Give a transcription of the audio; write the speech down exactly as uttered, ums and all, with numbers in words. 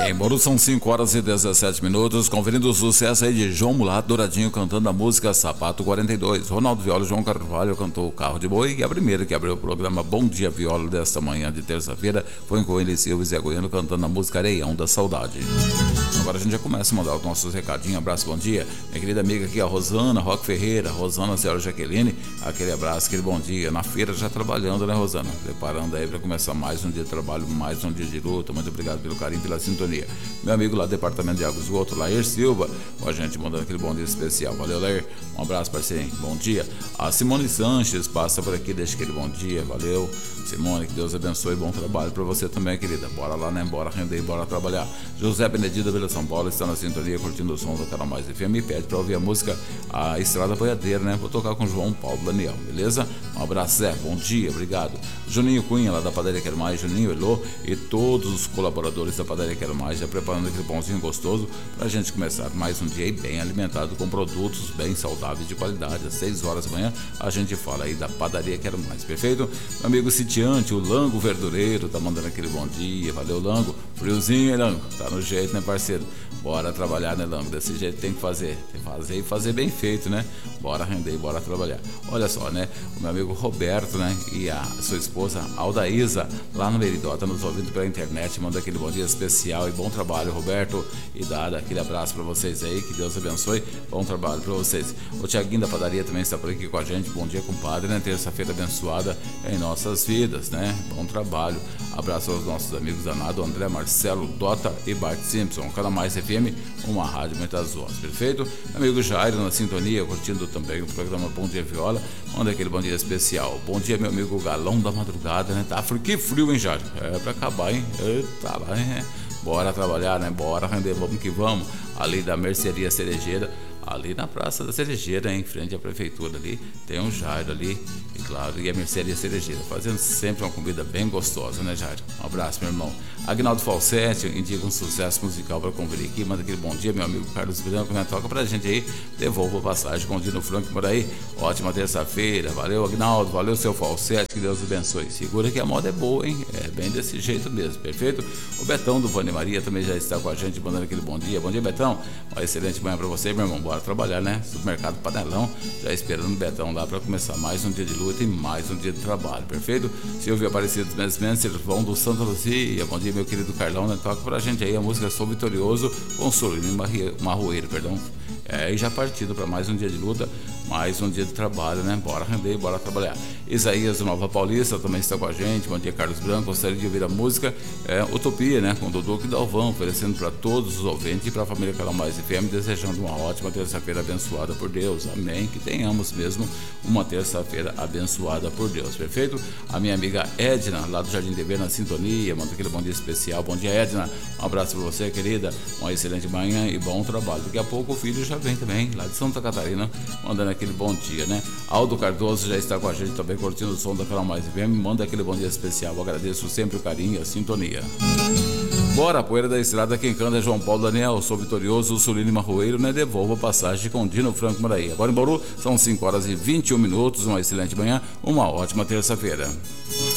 Em Bauru são cinco horas e dezessete minutos, conferindo o sucesso aí de João Mulato Douradinho cantando a música Sapato quarenta e dois. Ronaldo Viola e João Carvalho cantou o Carro de Boi, e a primeira que abriu o programa Bom Dia Viola desta manhã de terça-feira foi com ele Silvio e Zé Goiano cantando a música Areião da Saudade. Agora a gente já começa a mandar os nossos recadinhos. Abraço, bom dia. Minha querida amiga aqui, a Rosana Roque Ferreira, Rosana, a senhora Jaqueline, aquele abraço, aquele bom dia. Na feira já trabalhando, né, Rosana? Preparando aí para começar mais um dia de trabalho, mais um dia de luta. Muito obrigado pelo carinho, pela sintonia. Meu amigo lá do Departamento de Água e Esgoto, Lair Silva, com a gente mandando aquele bom dia especial. Valeu, Lair. Um abraço, parceirinho. Bom dia. A Simone Sanches passa por aqui, deixa aquele bom dia. Valeu. Simone, que Deus abençoe. Bom trabalho para você também, querida. Bora lá, né? Bora render, bora trabalhar. José Benedito da Vila São Paulo está na sintonia, curtindo o som do Canal Mais F M e pede para ouvir a música A Estrada Boiadeira, né? Vou tocar com João Paulo Daniel, beleza? Um abraço, Zé. Bom dia, obrigado. Juninho Cunha, lá da Padaria Quero Mais, Juninho Elô e todos os colaboradores da Padaria Quero Mais, já preparando aquele pãozinho gostoso pra gente começar mais um dia aí bem alimentado com produtos bem saudáveis de qualidade. Às seis horas da manhã a gente fala aí da Padaria Quero Mais, perfeito? Meu amigo sitiante, o Lango Verdureiro, tá mandando aquele bom dia. Valeu, Lango. Friozinho, hein, Lango? Tá no jeito, né, parceiro? Bora trabalhar, né, Lango? Desse jeito tem que fazer. Tem que fazer e fazer bem feito, né? Bora render, bora trabalhar. Olha só, né? O meu amigo Roberto, né? E a sua esposa Aldaísa, lá no Meridó, nos ouvindo pela internet. Manda aquele bom dia especial e bom trabalho, Roberto. E dá aquele abraço pra vocês aí. Que Deus abençoe. Bom trabalho pra vocês. O Tiaguinho da Padaria também está por aqui com a gente. Bom dia, compadre, né? Terça-feira abençoada em nossas vidas, né? Bom trabalho. Abraço aos nossos amigos danados, André, Marcelo, Dota e Bart Simpson. Canal Mais F M, uma rádio muitas vozes, perfeito? Meu amigo Jairo na sintonia, curtindo também o programa Bom Dia Viola. Manda aquele bom dia especial. Bom dia, meu amigo Galão da Madrugada, né? Tá frio, que frio, hein, Jairo? É pra acabar, hein? Eita lá, hein? Bora trabalhar, né? Bora render, vamos que vamos. Ali da Mercearia Cerejeira, ali na Praça da Cerejeira, em frente à prefeitura ali, tem um Jairo ali, e claro, e a Mercearia Cerejeira, fazendo sempre uma comida bem gostosa, né, Jairo? Um abraço, meu irmão. Agnaldo Falsetti indica um sucesso musical para conferir aqui, manda aquele bom dia, meu amigo Carlos Branco, né? Toca pra gente aí, devolva a passagem com o Dino Franco por aí. Ótima terça-feira, valeu, Agnaldo, valeu, seu Falsetti, que Deus abençoe. Segura que a moda é boa, hein? É bem desse jeito mesmo, perfeito? O Betão do Vane Maria também já está com a gente, mandando aquele bom dia. Bom dia, Betão. Uma excelente manhã pra você, meu irmão. Bora trabalhar, né? Supermercado Panelão, já esperando o Betão lá para começar mais um dia de luta e mais um dia de trabalho, perfeito? Silvio Aparecido dos Mesmenser, vão do Santa Luzia. Bom dia, meu querido Carlão, né? Toca pra gente aí a música Sou Vitorioso com Solino Marroeiro, perdão. É, e já partido para mais um dia de luta, mais um dia de trabalho, né? Bora render, bora trabalhar. Isaías do Nova Paulista também está com a gente. Bom dia, Carlos Branco. Gostaria de ouvir a música é, Utopia, né? Com Dodô e Dalvão, oferecendo para todos os ouvintes e para a família Canal Mais F M, desejando uma ótima terça-feira abençoada por Deus. Amém. Que tenhamos mesmo uma terça-feira abençoada por Deus, perfeito? A minha amiga Edna, lá do Jardim Dever, na sintonia, manda aquele bom dia especial. Bom dia, Edna. Um abraço para você, querida. Uma excelente manhã e bom trabalho. Daqui a pouco o filho já vem também, lá de Santa Catarina, mandando aquele bom dia, né? Aldo Cardoso já está com a gente também, curtindo o som da Canal Mais F M, manda aquele bom dia especial. Eu agradeço sempre o carinho e a sintonia. Bora, poeira da estrada, quem canta é João Paulo Daniel. Sou Vitorioso, Sulino Marroeiro, né? Devolva a passagem com Dino Franco Moraí. Agora em Bauru, são cinco horas e vinte e um minutos, uma excelente manhã, uma ótima terça-feira.